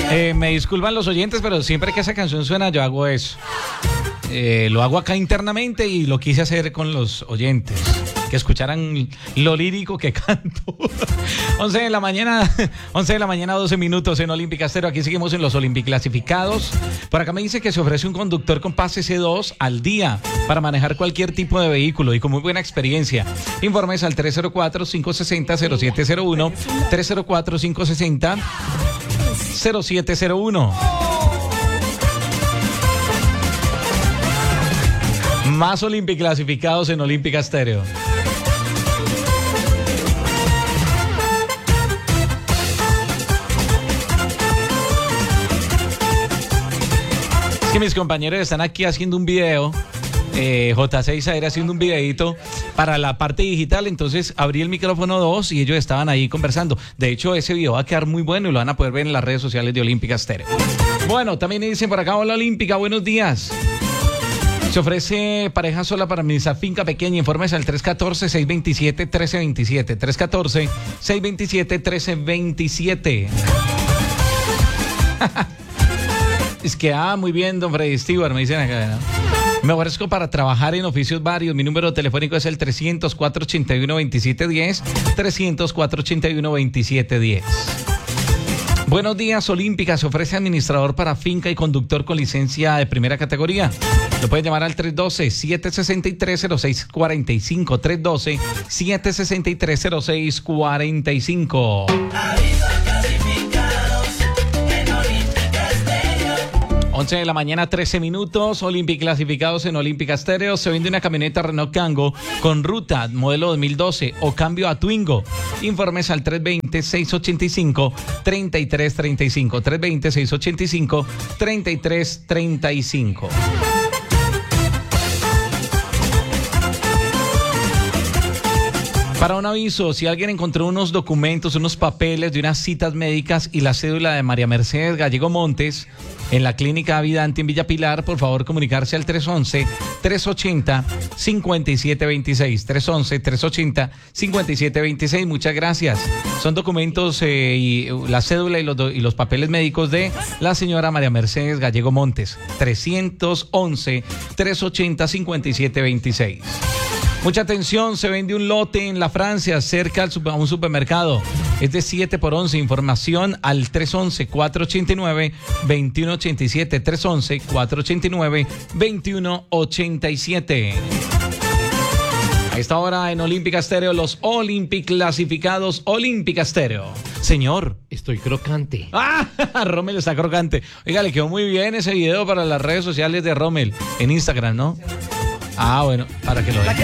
Me disculpan los oyentes, pero siempre que esa canción suena yo hago eso. Lo hago acá internamente y lo quise hacer con los oyentes, que escucharan lo lírico que canto. 11 de la mañana, 12 minutos en Olímpica Estéreo. Aquí seguimos en los Olimpiclasificados. Por acá me dice que se ofrece un conductor con pase C2 al día para manejar cualquier tipo de vehículo y con muy buena experiencia. Informes al 304-560-0701, 304-560-0701. Más Olimpiclasificados en Olímpica Estéreo. Es que mis compañeros están aquí haciendo un video. J6 era haciendo un videito para la parte digital, entonces abrí el micrófono 2 y ellos estaban ahí conversando. De hecho, ese video va a quedar muy bueno y lo van a poder ver en las redes sociales de Olímpica Estéreo. Bueno, también dicen por acá, hola Olímpica, buenos días. Se ofrece pareja sola para administrar finca pequeña. Informes al 314-627-1327. 314-627-1327. Es que, muy bien, don Freddy Stewart, me dicen acá, ¿no? Me ofrezco para trabajar en oficios varios. Mi número telefónico es el 300-481-2710. 300-481-2710. Buenos días, Olímpica. Se ofrece administrador para finca y conductor con licencia de primera categoría. Lo pueden llamar al 312-763-0645. 312-763-0645. 11 de la mañana, 13 minutos. Olimpiclasificados en Olímpica Estéreo. Se vende una camioneta Renault Kangoo con ruta modelo 2012 o cambio a Twingo. Informes al 320-685-3335. 320-685-3335. Para un aviso, si alguien encontró unos documentos, unos papeles de unas citas médicas y la cédula de María Mercedes Gallego Montes en la Clínica Vidante en Villa Pilar, por favor comunicarse al 311-380-5726. 311-380-5726. Muchas gracias. Son documentos y la cédula y los papeles médicos de la señora María Mercedes Gallego Montes. 311-380-5726. Mucha atención, se vende un lote en la Francia cerca a un supermercado. Es de 7 por 11. Información al 311-489-2187. 311-489-2187. A esta hora en Olímpica Estéreo, los Olimpiclasificados Olímpica Estéreo. Señor, estoy crocante. Rommel está crocante. Oiga, le quedó muy bien ese video para las redes sociales de Rommel en Instagram, ¿no? Bueno, para que lo vean.